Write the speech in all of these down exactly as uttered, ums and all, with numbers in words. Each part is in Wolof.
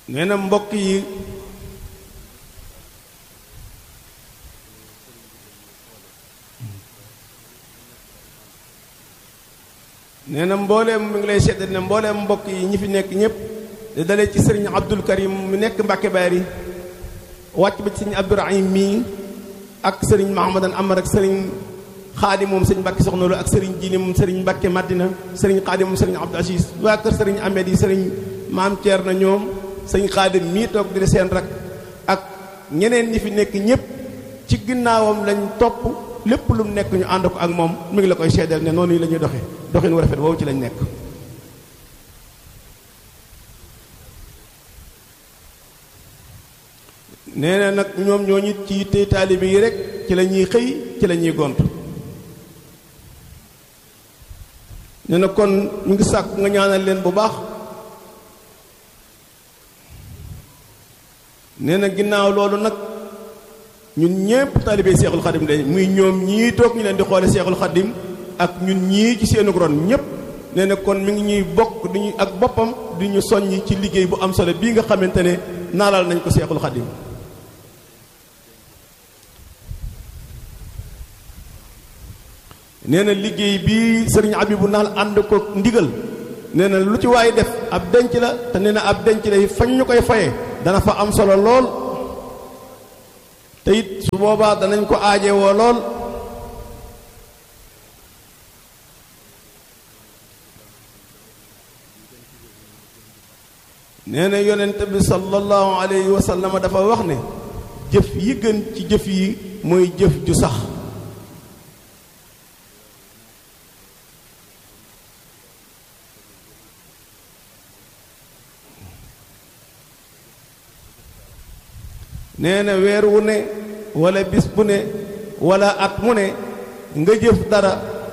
nee na mbokk yi nee na mbooleem mi ngi lay seddal ne mbooleem mbokk yi ñi fi nekk ñëpp di dalee ci sëriñ Abdul Karim mi nekk Mbàkke Bari wàcc ba ci sëriñ Abdourahim mii ak sëriñ Mahamadan Amar ak sëriñ Xaadim moom sëriñ Mbàkke Soxna Lo ak sëriñ Jini moom sëriñ Mbàkke Madina sëriñ Xaadim moom sëriñ Abdou Aziz waa kër sëriñ Amed yi sëriñ Maam Ceerno ñoom sëriñ Xaadim mii toog di seen rak ak ñeneen ñi fi nekk ñëpp ci ginnaawam lañ topp lépp lu mu nekk ñu ànd ko ak moom mi ngi la koy seedeel ne noonu yi la ñuy doxee doxin wu rafet woowu ci lañ nekk. nee na nag ñoom ñoo ñit ci yitte taalibe yi rek ci la ñuy xëy ci la ñuy gont. nee na kon ñu ngi sàkk nga ñaanal leen bu baax. nee na ginnaaw loolu nag ñun ñépp taalibe Seexul Xadim lañ muy ñoom ñii toog ñu leen di xoole Seexul Xadim ak ñun ñii ci seenu ron ñépp nee na kon mi ngi ñuy bokk di ñu ak boppam di ñu soññ ci liggéey bu am solo bii nga xamante ne naalal nañ ko Seexul Xadim. nee na liggéey bii sëriñ Abibu naal ànd ko ndigal nee na lu ci waay def ab denc la te nee na ab denc la fañ ñu koy faye dana fa am solo lool te it su boobaa danañ ko aajewoo lool. nee na yonent bi sallallahu alayhi wa sallam dafa wax ne jëf yi gën ci jëf yi mooy jëf ju sax. nee na weer wu ne wala bis bu ne wala at mu ne nga jëf dara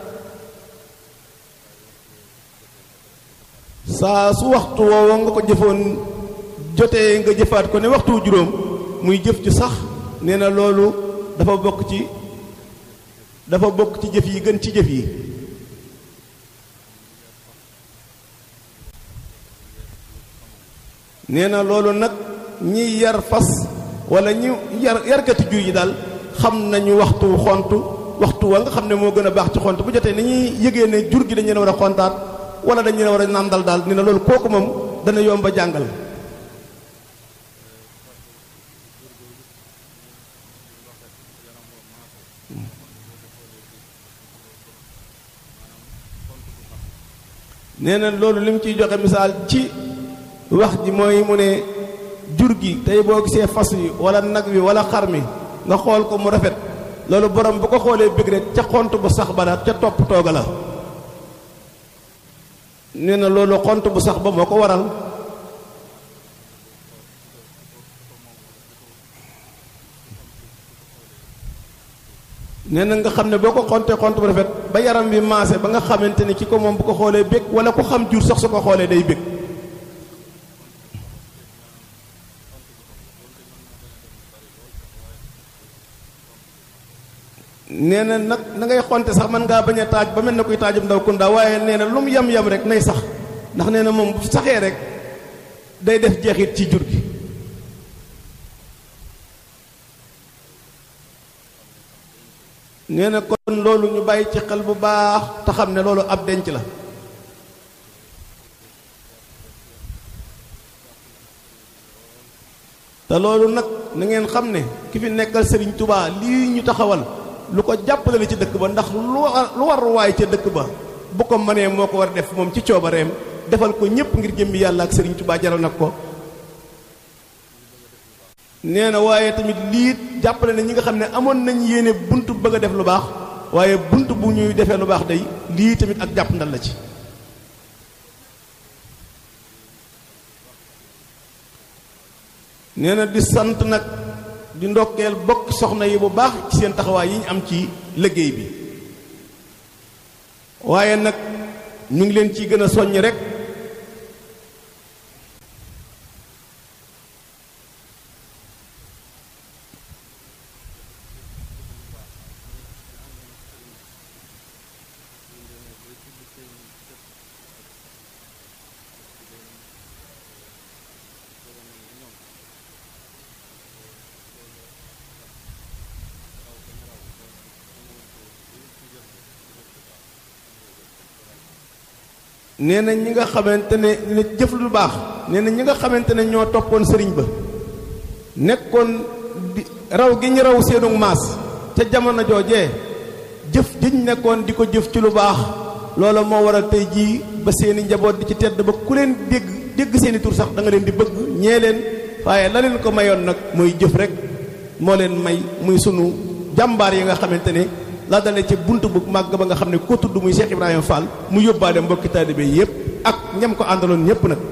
saa su waxtu woowa nga ko jëfoon jotee nga jëfaat ko ne waxtu juróom muy jëf ju sax nee na loolu dafa bokk ci dafa bokk ci jëf yi gën ci jëf yi. nee na loolu nag ñiy yar fas wala ñu yar yarkati jur yi daal xam nañu waxtu xontu waxtu wa nga xam ne moo gën a baax ci xont bu jotee ni ñuy yëgee ne jur gi dañu leen war a xontaat wala dañu leen war a nàndal daal ni na loolu kooku moom dana yomb a jàngal. nee na loolu li mu ciy joxe misaal ci wax ji mooy mu ne jur gi tey boo gisee fas wi wala nag wi wala xar mi nga xool ko mu rafet loolu borom bu ko xoolee bëgg rek ca xont bu sax ba la ca topp tooga la. nee na loolu xont bu sax ba moo ko waral. nee na nga xam ne boo ko xontee xont bu rafet ba yaram bi maase ba nga xamante ni ki ko moom bu ko xoolee bëgg wala ku xam jur sax su ko xoolee day bëgg. nee na nag na ngay xonte sax mën ngaa bañ a taaj ba mel na kuy taajum ndaw kunda waaye nee na lu mu yam yam rek nay sax ndax nee na moom bu saxee rek day def jeexit ci jur gi. nee na kon loolu ñu bàyyi ci xel bu baax te xam ne loolu ab denc la. te loolu nag na ngeen xam ne ki fi nekkal Serigne Touba lii ñu taxawal lu ko jàppale la ci dëkk ba ndax lu lu war waay ca dëkk ba bu ko mënee moo ko war a def moom ci coobareem defal ko ñëpp ngir jëmmi yàlla ak Serigne Touba jaral nag ko. nee na waaye tamit lii jàppale na ñi nga xam ne amoon nañ yéene buntu bëgg a def lu baax waaye buntu bu ñuy defee lu baax day lii tamit ak jàpp ndal la ci. nee na di sant nag di ndokkeel bokk soxna yi bu baax ci seen taxawaay yi ñu am ci liggéey bi waaye nag ñu ngi leen ciy gën a soññ rek nee na ñi nga xamante ne ne jëf lu baax nee na ñi nga xamante ne ñoo toppoon sëriñ ba nekkoon di raw gi ñu raw seenu maas ca jamono joojee jëf jiñ nekkoon di ko jëf ci lu baax loola moo waral tey jii ba seeni njaboot di ci tedd ba ku leen dégg dégg seeni tur sax da nga leen di bëgg ñee leen waaye la leen ko mayoon nag mooy jëf rek moo leen may muy sunu jàmbaar yi nga xamante ne la dale ci bunt bu màgg ba nga xam ne ko tudd muy Cheikh Ibrahima Fall mu yóbbaale mbokki taalibe yépp ak ñam ko àndaloon ñépp nag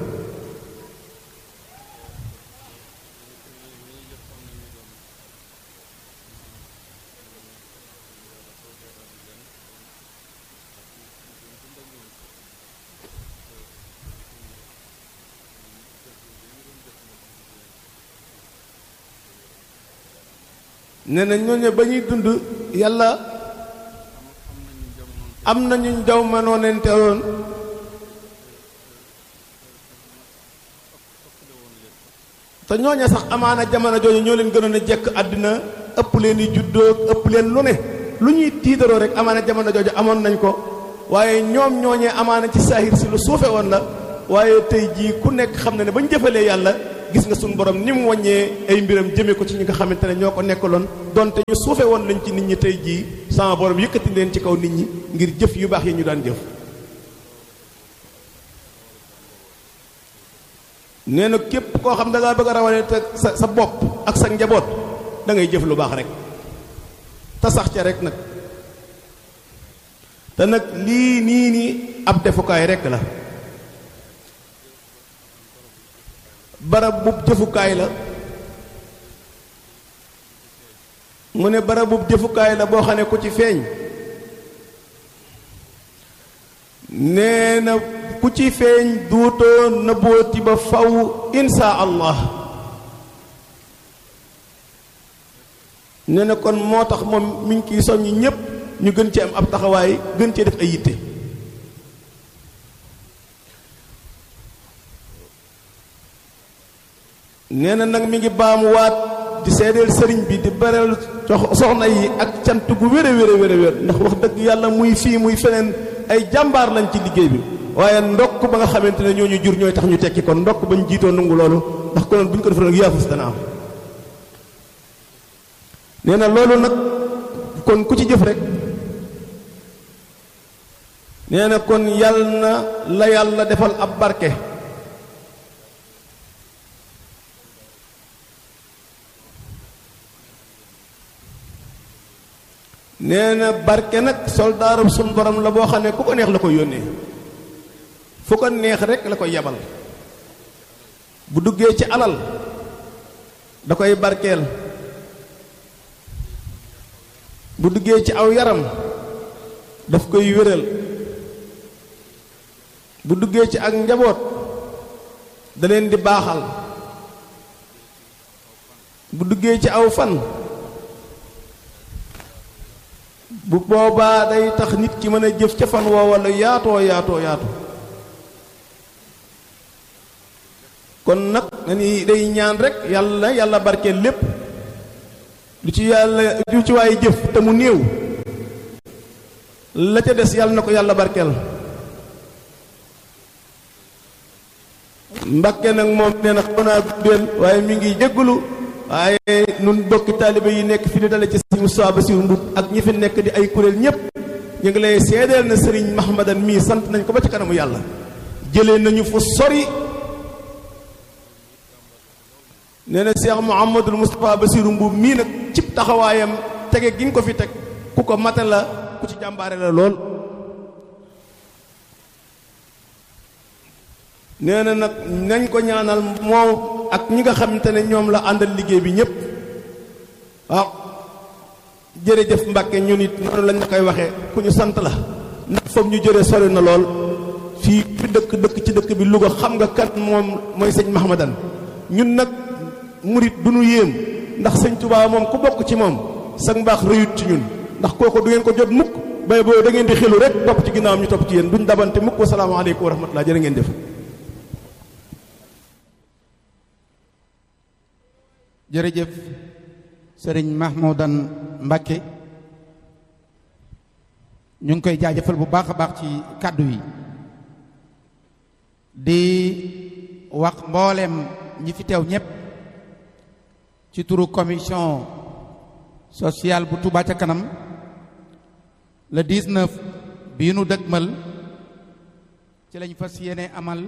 nee na ñooñu ba ñuy dund yàlla am nañu jaw mënoonenteeloon te ñooña sax amaana jamono jooju ñoo leen gënoon a jekk àddina ëpp leen di juddoo ëpp leen lu ne lu ñuy tiitaroo rek amaana jamono jooju amoon nañ ko waaye ñoom ñooñee amaana ci saahir si lu suufe woon la waaye tey jii ku nekk xam na ne ba ñu jëfalee yàlla gis nga suñu borom ni mu wàññee ay mbiram jëmee ko ci ñi nga xamante ne ñoo ko nekkaloon donte ñu suufe woon lañ ci nit ñi tey jii sama borom yëkkati leen ci kaw nit ñi ngir jëf yu baax yi ñu daan jëf. nee na képp koo xam da ngaa bëgg a rawale te sa sa bopp ak sa njaboot da ngay jëf lu baax rek te sax ca rek nag te nag lii nii nii ab defukaay rek la. barab bub jëfukaay la mu ne barab bub jëfukaay la boo xam ne ku ci feeñ nee na ku ci feeñ duutoo na booti ba faw insha allah nee na kon moo tax moom mi ngi kiy soññi ñépp ñu gën ci am ab taxawaay gën cee def ay yitte nee na nag mi ngi baamuwaat di seedeel sëriñ bi di beral soxna yi ak cant gu wér a wér a wér a wér ndax wax dëgg yàlla muy fii muy feneen ay jàmbaar lañ ci liggéey bi waaye ndokk ba nga xamante ne ñooñu jur ñooy tax ñu tekki kon ndokk bañ jiitoo nangu loolu ndax konoon bu ñu ko defee nag yaafus dana am nee na loolu nag kon ku ci jëf rek nee na kon yàlla na la yàlla defal ab barke nee na barke nag soldaaram sun borom la boo xam ne ku ko neex la koy yónnee fu ko neex rek la koy yebal bu duggee ci alal da koy barkeel bu duggee ci aw yaram daf koy wéral bu duggee ci ak njaboot da leen di baaxal bu duggee ci aw fan bu boobaa day tax nit ki mën a jëf ca fan woo wala yaatoo yaatoo yaatu kon nag dañuy day ñaan rek yàlla yàlla barkeel lépp lu ci yàlla lu ci waaye jëf te mu néew la ca des yàlla na ko yàlla barkeel Mbàkke nag moom nee na xaw naa guddeel waaye mi ngi jéggulu waaye nun bokki taalibe yi nekk fi di dale ci sëriñ Moussa Bassirou Mboup ak ñi fi nekk di ay kuréel ñépp ñu ngi lay seedeel na sëriñ Mahmadan mii sant nañ ko ba ci kanamu yàlla jëlee nañu fu sori nee na Cheikh Mouhamadul Moustapha Bassirou Mboup mii nag cib taxawaayam tege gi nga ko fi teg ku ko mate la ku ci jàmbaare la lool nee na nag nañ ko ñaanal moom ak ñi nga xamante ne ñoom la àndal liggéey bi ñépp waaw jërëjëf Mbàkke ñu nit noonu lañ koy waxee ku ñu sant la ndax foog ñu jëre sori na lool fii fi dëkk dëkk ci dëkk bi Louga xam nga kat moom mooy sëñ Mahmadan ñun nag murit du ñu yéem ndax sëñ Tuubaa moom ku bokk ci moom sag mbaax rëyut ci ñun ndax kooku du ngeen ko jot mukk bay boobu da ngeen di xelu rek topp ci ginnaawam ñu topp ci yéen duñ dabante mukk wasalaamaaleykum wa rahmatullah jërë ngeen jëf jërëjëf sëriñ Mahmoudan Mbacke ñu ngi koy jaajëfal bu baax a baax ci kàddu yi di wax mboolem ñi fi teew ñépp ci turu commission sociale bu Touba ca kanam le dix-neuf bii nu dëgmal ci lañ fas yéene amal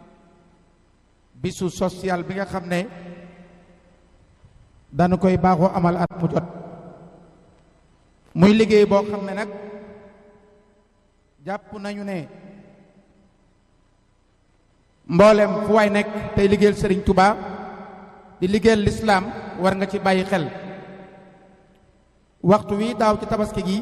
bisu social bi nga xam ne dañu koy baaxoo amal at mu jot muy liggéey boo xam ne nag jàpp nañu ne mboolem fu waay nekk tey liggéeyal Sëriñ Touba di liggéeyal lislaam war nga ci bàyyi xel waxtu wi daaw ci tabaski gi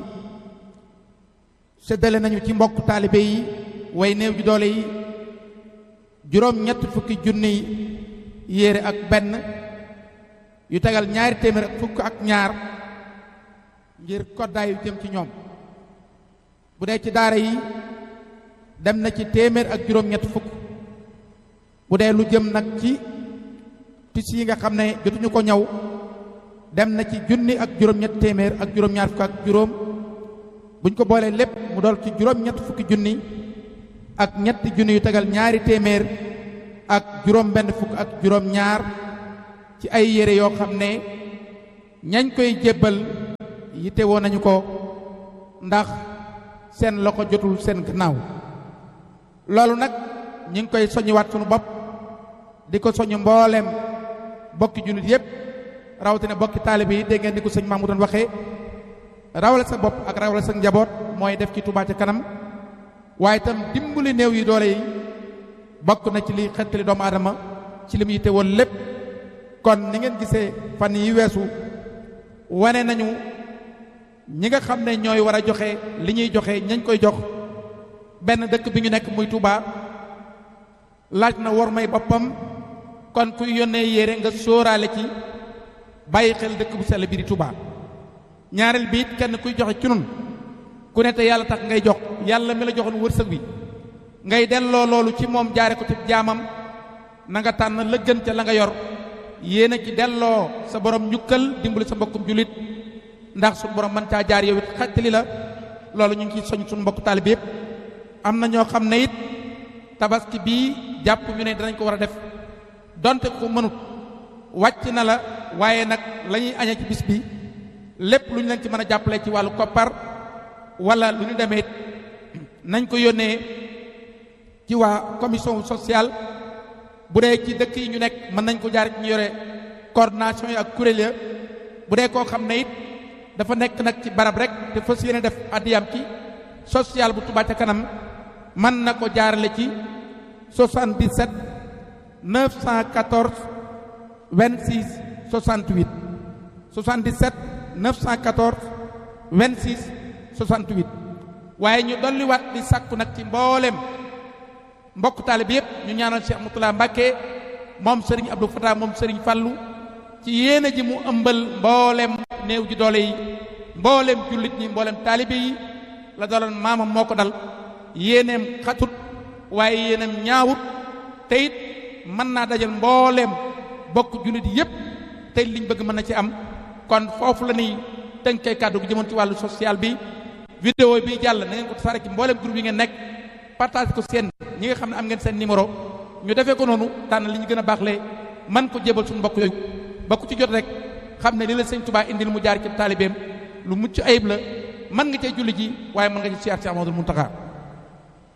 séddale nañu ci mbokk taalibe yi way néew ji doole yi juróom ñett fukki junni yére ak benn yu tegal ñaari téeméer ak fukk ak ñaar ngir koddaay yu jëm ci ñoom bu dee ci daara yi dem na ci téeméer ak juróom ñett fukk bu dee lu jëm nag ci tis yi nga xam ne jotuñu ko ñaw dem na ci junni ak juróom ñett téeméer ak juróom ñaar fukk ak juróom buñ ko boolee lépp mu dool ci juróom ñett fukki junni ak ñetti junni yu tegal ñaari téeméer ak juróom benn fukk ak juróom ñaar ci ay yére yoo xam ne ñañ koy jébbal yitte woon nañu ko ndax seen loxo jotul seen gannaaw loolu nag ñi ngi koy soññiwaat sunu bopp di ko soññ mbooleem bokki jullit yépp rawatina bokki taalibe yi dégg ngeen ni ko sëñ Mahmoud doon waxee rawale sa bopp ak rawale sa njaboot mooy def ci Touba ca kanam waaye itam dimbali néew yi doole yi bokk na ci li xettali doomu aadama ci li mu yitte woon lépp kon ni ngeen gisee fan yi weesu wane nañu ñi nga xam ne ñooy war a joxe li ñuy joxe ñañ koy jox benn dëkk bi ñu nekk muy Touba laaj na war may boppam kon kuy yónnee yére nga sóoraale ci bàyyi xel dëkk bu sell bi di Touba ñaareel bi it kenn kuy joxe ci nun ku ne te yàlla tax ngay jox yàlla mi la joxoon wërsëg wi ngay delloo loolu ci moom jaare ko ci jaamam na nga tànn la gën ca la nga yor yéena ci delloo sa borom njukkal dimbali sa mbokkum jullit ndax suñu borom mën caa jaar yow it xattali la loolu ñu ngi ciy soñ suñu mbokk taalibe yépp am na ñoo xam ne it tabaski bii jàpp ñu ne danañ ko war a def donte ko mënut wàcc na la waaye nag la ñuy añee ci bis bi lépp lu ñu leen ci mën a jàppale ci wàllu koppar wala lu ñu demee nañ ko yónnee ci waa commission sociale bu dee ci dëkk yi ñu nekk mën nañ ko jaar ci ñu yore coordination yi ak kuréel ya bu dee koo xam ne it dafa nekk nag ci barab rek te fas yéene def addiyam ci social bu Touba ca kanam mën na ko jaarale ci soixante-dix-sept neuf cent quatorze vingt-six soixante-huit soixante-dix-sept neuf cent quatorze vingt-six soixante-huit waaye ñu dolliwaat di sàkku nag ci mboolem mbokk taalibe bi yépp ñu ñaanal Cheikh Moutalla Mbacké moom Serigne Abdou Fatah moom Serigne Fallou ci yéene ji mu ëmbal mboolem néew ji doole yi mboolem jullit ñi mboolem taalibe yi la daloon maamam moo ko dal yéeneem xatut waaye yéeneem ñaawut te it mën naa dajal mboolem bokk jullit yépp tey liñ bëgg mën na ci am kon foofu la ñuy tënkee kàddu gi jëmoon ci wàllu social bi vidéo bi jàll na ngeen ko tasaare ci mboolem groupe yi ngeen nekk partage ko seen ñi nga xam ne am ngeen seen numéro ñu defee ko noonu tànn li ñu gën a baaxlee man ko jébal suñu mbokk yooyu ba ku ci jot rek xam ne li la sëñ Touba indil mu jaar ci taalibeem lu mucc ayib la mën nga cee julli ji waaye mën nga ci siyaar ci Amadou Mountakha